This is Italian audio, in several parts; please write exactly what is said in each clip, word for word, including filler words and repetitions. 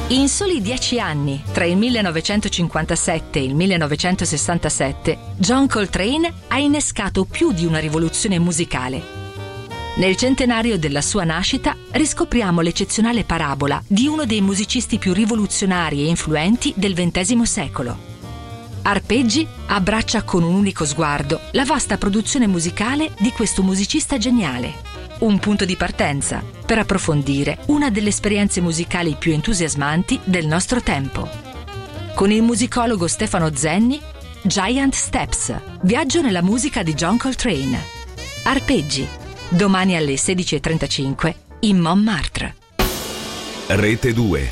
In soli dieci anni, tra il millenovecentocinquantasette e il millenovecentosessantasette, John Coltrane ha innescato più di una rivoluzione musicale. Nel centenario della sua nascita riscopriamo l'eccezionale parabola di uno dei musicisti più rivoluzionari e influenti del ventesimo secolo. Arpeggi abbraccia con un unico sguardo la vasta produzione musicale di questo musicista geniale. Un punto di partenza per approfondire una delle esperienze musicali più entusiasmanti del nostro tempo. Con il musicologo Stefano Zenni, Giant Steps, viaggio nella musica di John Coltrane. Arpeggi, domani alle sedici e trentacinque in Montmartre. Rete due.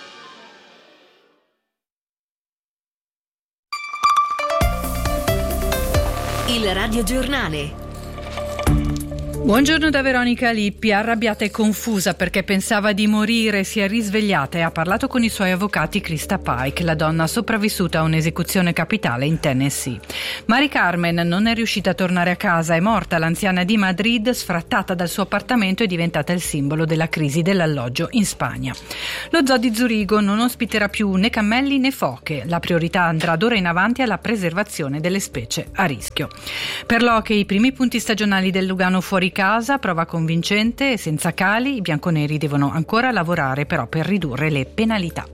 Il radiogiornale. Buongiorno da Veronica Lippi. Arrabbiata e confusa perché pensava di morire, si è risvegliata e ha parlato con i suoi avvocati Krista Pike, la donna sopravvissuta a un'esecuzione capitale in Tennessee. Mari Carmen non è riuscita a tornare a casa, è morta. L'anziana di Madrid, sfrattata dal suo appartamento, è diventata il simbolo della crisi dell'alloggio in Spagna. Lo zoo di Zurigo non ospiterà più né cammelli né foche. La priorità andrà d'ora in avanti alla preservazione delle specie a rischio. Per l'hockey, i primi punti stagionali del Lugano fuori casa, prova convincente e senza cali. I bianconeri devono ancora lavorare però per ridurre le penalità.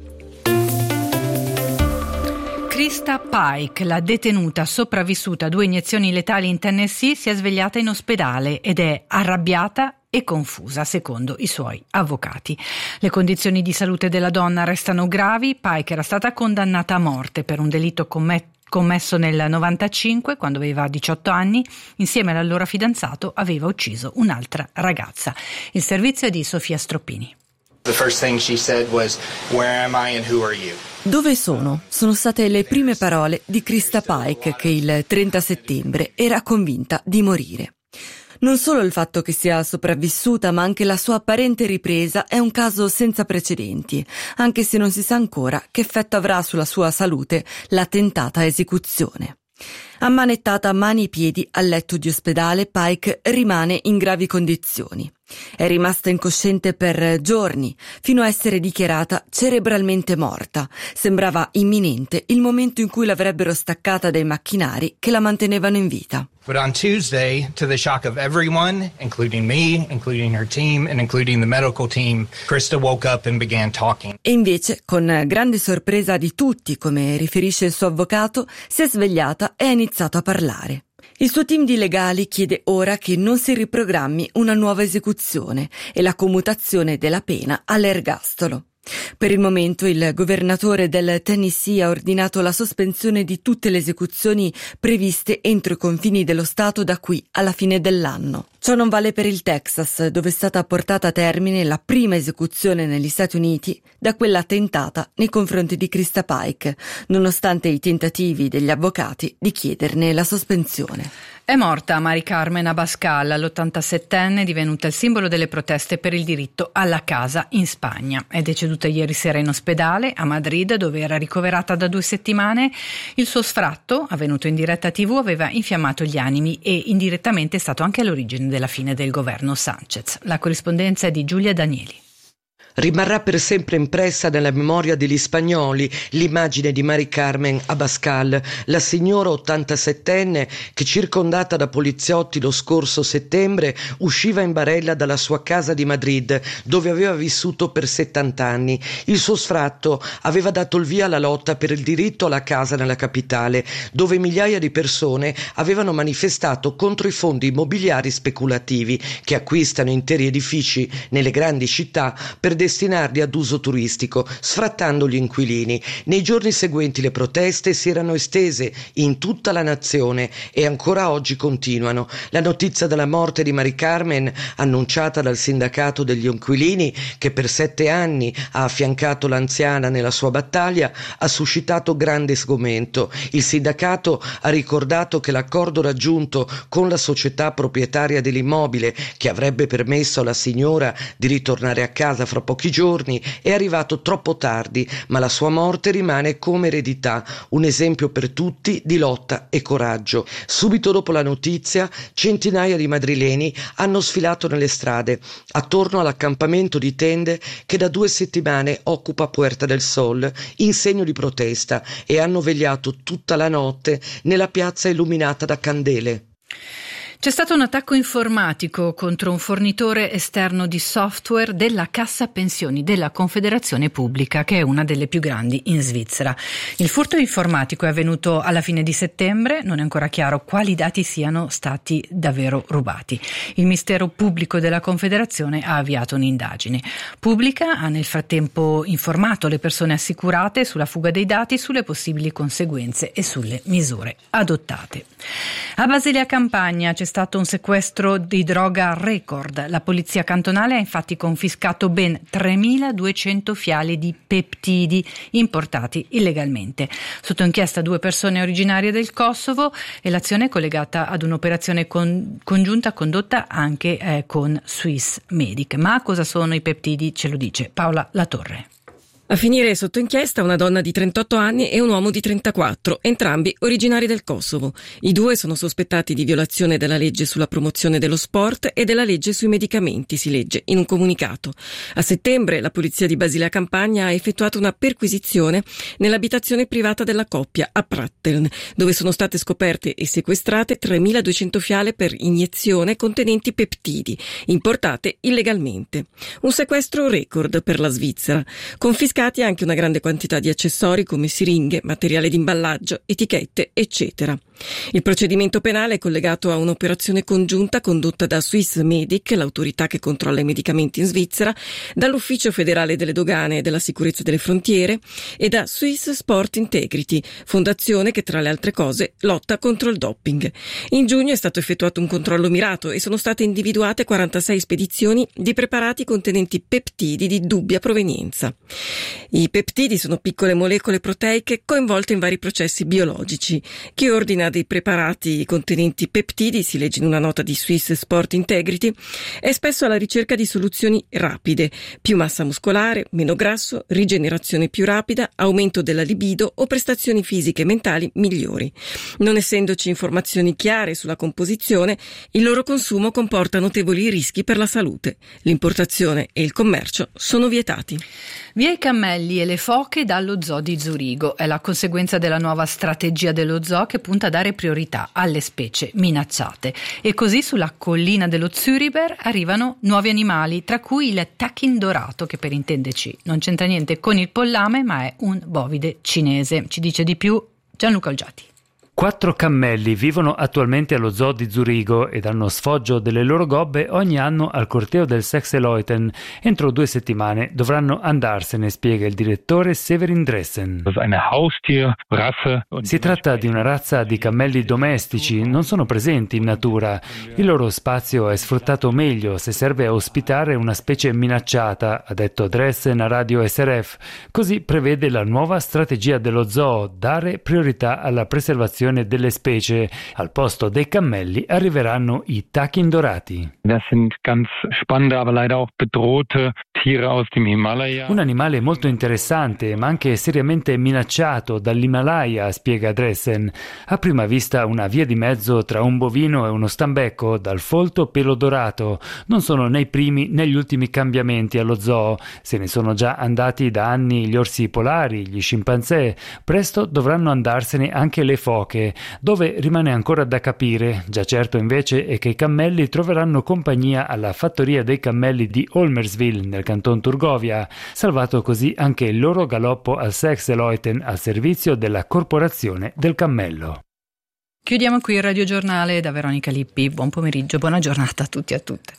Krista Pike, la detenuta sopravvissuta a due iniezioni letali in Tennessee, si è svegliata in ospedale ed è arrabbiata e confusa, secondo i suoi avvocati. Le condizioni di salute della donna restano gravi. Pike era stata condannata a morte per un delitto commesso commesso nel novantacinque, quando aveva diciotto anni, insieme all'allora fidanzato aveva ucciso un'altra ragazza. Il servizio è di Sofia Stroppini. The first thing she said was, "Where am I and who are you?" Dove sono? Sono state le prime parole di Krista Pike, che il trenta settembre era convinta di morire. Non solo il fatto che sia sopravvissuta, ma anche la sua apparente ripresa è un caso senza precedenti, anche se non si sa ancora che effetto avrà sulla sua salute la tentata esecuzione. Ammanettata a mani e piedi al letto di ospedale, Pike rimane in gravi condizioni. È rimasta incosciente per giorni, fino a essere dichiarata cerebralmente morta. Sembrava imminente il momento in cui l'avrebbero staccata dai macchinari che la mantenevano in vita. But on Tuesday, to the shock of everyone, including me, including her team, and including the medical team, Krista woke up and began talking. E invece, con grande sorpresa di tutti, come riferisce il suo avvocato, si è svegliata e ha iniziato a parlare. Il suo team di legali chiede ora che non si riprogrammi una nuova esecuzione e la commutazione della pena all'ergastolo. Per il momento il governatore del Tennessee ha ordinato la sospensione di tutte le esecuzioni previste entro i confini dello Stato da qui alla fine dell'anno. Ciò non vale per il Texas, dove è stata portata a termine la prima esecuzione negli Stati Uniti da quella tentata nei confronti di Krista Pike, nonostante i tentativi degli avvocati di chiederne la sospensione. È morta Mari Carmen Abascal, l'ottantasettenne, divenuta il simbolo delle proteste per il diritto alla casa in Spagna. È deceduta ieri sera in ospedale a Madrid, dove era ricoverata da due settimane. Il suo sfratto, avvenuto in diretta tivù, aveva infiammato gli animi e indirettamente è stato anche all'origine della fine del governo Sanchez. La corrispondenza è di Giulia Danieli. Rimarrà per sempre impressa nella memoria degli spagnoli l'immagine di Mari Carmen Abascal, la signora ottantasettenne che, circondata da poliziotti lo scorso settembre, usciva in barella dalla sua casa di Madrid, dove aveva vissuto per settanta anni. Il suo sfratto aveva dato il via alla lotta per il diritto alla casa nella capitale, dove migliaia di persone avevano manifestato contro i fondi immobiliari speculativi che acquistano interi edifici nelle grandi città per destinarli ad uso turistico, sfrattando gli inquilini. Nei giorni seguenti le proteste si erano estese in tutta la nazione e ancora oggi continuano. La notizia della morte di Mari Carmen, annunciata dal sindacato degli inquilini, che per sette anni ha affiancato l'anziana nella sua battaglia, ha suscitato grande sgomento. Il sindacato ha ricordato che l'accordo raggiunto con la società proprietaria dell'immobile, che avrebbe permesso alla signora di ritornare a casa fra poco pochi giorni, è arrivato troppo tardi, ma la sua morte rimane come eredità, un esempio per tutti di lotta e coraggio. Subito dopo la notizia, centinaia di madrileni hanno sfilato nelle strade, attorno all'accampamento di tende che da due settimane occupa Puerta del Sol, in segno di protesta, e hanno vegliato tutta la notte nella piazza illuminata da candele. C'è stato un attacco informatico contro un fornitore esterno di software della Cassa Pensioni della Confederazione Pubblica, che è una delle più grandi in Svizzera. Il furto informatico è avvenuto alla fine di settembre, non è ancora chiaro quali dati siano stati davvero rubati. Il Ministero Pubblico della Confederazione ha avviato un'indagine. Pubblica ha nel frattempo informato le persone assicurate sulla fuga dei dati, sulle possibili conseguenze e sulle misure adottate. A Basilea Campania c'è stato un sequestro di droga record. La polizia cantonale ha infatti confiscato ben tremiladuecento fiali di peptidi importati illegalmente. Sotto inchiesta due persone originarie del Kosovo, e l'azione è collegata ad un'operazione con, congiunta condotta anche eh, con Swiss Medic. Ma cosa sono i peptidi? Ce lo dice Paola Latorre. A finire sotto inchiesta una donna di trentotto anni e un uomo di trentaquattro, entrambi originari del Kosovo. I due sono sospettati di violazione della legge sulla promozione dello sport e della legge sui medicamenti, si legge in un comunicato. A settembre la polizia di Basilea Campania ha effettuato una perquisizione nell'abitazione privata della coppia a Pratteln, dove sono state scoperte e sequestrate tremiladuecento fiale per iniezione contenenti peptidi, importate illegalmente. Un sequestro record per la Svizzera. Confiscati anche una grande quantità di accessori come siringhe, materiale di imballaggio, etichette, eccetera. Il procedimento penale è collegato a un'operazione congiunta condotta da Swiss Medic, l'autorità che controlla i medicamenti in Svizzera, dall'Ufficio federale delle dogane e della sicurezza delle frontiere e da Swiss Sport Integrity, fondazione che tra le altre cose lotta contro il doping. In giugno è stato effettuato un controllo mirato e sono state individuate quarantasei spedizioni di preparati contenenti peptidi di dubbia provenienza. I peptidi sono piccole molecole proteiche coinvolte in vari processi biologici. Chi ordina dei preparati contenenti peptidi, si legge in una nota di Swiss Sport Integrity, è spesso alla ricerca di soluzioni rapide, più massa muscolare, meno grasso, rigenerazione più rapida, aumento della libido o prestazioni fisiche e mentali migliori. Non essendoci informazioni chiare sulla composizione, il loro consumo comporta notevoli rischi per la salute. L'importazione e il commercio sono vietati. Via i cammelli e le foche dallo zoo di Zurigo. È la conseguenza della nuova strategia dello zoo che punta a dare priorità alle specie minacciate. E così sulla collina dello Züriber arrivano nuovi animali, tra cui il tachin dorato, che per intenderci non c'entra niente con il pollame, ma è un bovide cinese. Ci dice di più Gianluca Olgiati. Quattro cammelli vivono attualmente allo zoo di Zurigo e danno sfoggio delle loro gobbe ogni anno al corteo del Sechseleuten. Entro due settimane dovranno andarsene, spiega il direttore Severin Dressen. Si tratta di una razza di cammelli domestici, non sono presenti in natura. Il loro spazio è sfruttato meglio se serve a ospitare una specie minacciata, ha detto Dressen a Radio S R F. Così prevede la nuova strategia dello zoo, dare priorità alla preservazione delle specie. Al posto dei cammelli arriveranno i tachin dorati. Un animale molto interessante, ma anche seriamente minacciato dall'Himalaya, spiega Dressen. A prima vista una via di mezzo tra un bovino e uno stambecco, dal folto pelo dorato. Non sono né i primi né gli ultimi cambiamenti allo zoo. Se ne sono già andati da anni gli orsi polari, gli scimpanzé. Presto dovranno andarsene anche le foche. Dove rimane ancora da capire. Già certo invece è che i cammelli troveranno compagnia alla fattoria dei cammelli di Olmerswil nel canton Turgovia, salvato così anche il loro galoppo al Sechseleuten al servizio della corporazione del cammello. Chiudiamo qui il radiogiornale da Veronica Lippi. Buon pomeriggio, buona giornata a tutti e a tutte.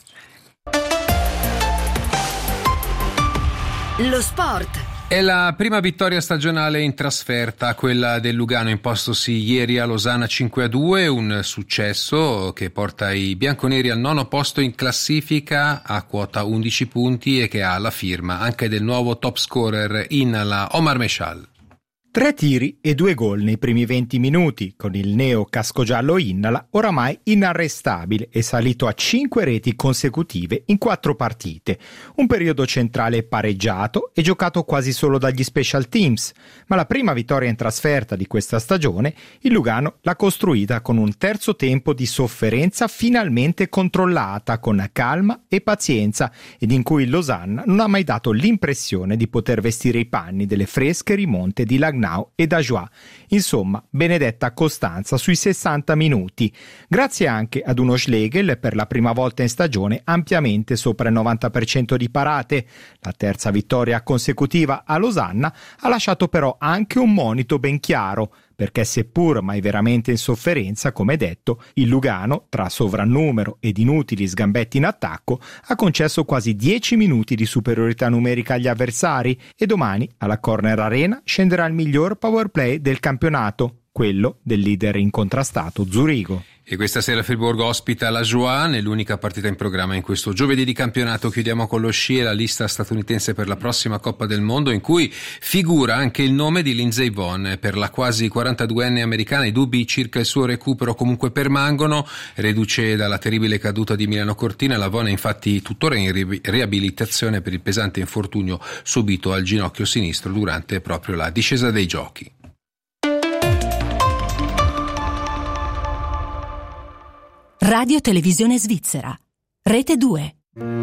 Lo sport. È la prima vittoria stagionale in trasferta, quella del Lugano impostosi ieri a Losanna cinque a due, un successo che porta i bianconeri al nono posto in classifica a quota undici punti e che ha la firma anche del nuovo top scorer in la Omar Meshal. Tre tiri e due gol nei primi venti minuti, con il neo cascogiallo Innala oramai inarrestabile e salito a cinque reti consecutive in quattro partite. Un periodo centrale pareggiato e giocato quasi solo dagli special teams, ma la prima vittoria in trasferta di questa stagione il Lugano l'ha costruita con un terzo tempo di sofferenza finalmente controllata, con calma e pazienza, ed in cui il Losanna non ha mai dato l'impressione di poter vestire i panni delle fresche rimonte di Langnau e Dajoie. Insomma, benedetta costanza sui sessanta minuti, grazie anche ad uno Schlegel per la prima volta in stagione ampiamente sopra il novanta per cento di parate. La terza vittoria consecutiva a Losanna ha lasciato però anche un monito ben chiaro, perché seppur mai veramente in sofferenza, come detto, il Lugano, tra sovrannumero ed inutili sgambetti in attacco, ha concesso quasi dieci minuti di superiorità numerica agli avversari, e domani alla Corner Arena scenderà il miglior power play del campionato, quello del leader incontrastato Zurigo. E questa sera Friburgo ospita la Joie nell'unica partita in programma in questo giovedì di campionato. Chiudiamo con lo sci e la lista statunitense per la prossima Coppa del Mondo, in cui figura anche il nome di Lindsey Vonn. Per la quasi quarantaduenne americana i dubbi circa il suo recupero comunque permangono, reduce dalla terribile caduta di Milano Cortina. La Vonn è infatti tuttora in ri- riabilitazione per il pesante infortunio subito al ginocchio sinistro durante proprio la discesa dei giochi. Radio Televisione Svizzera, Rete due.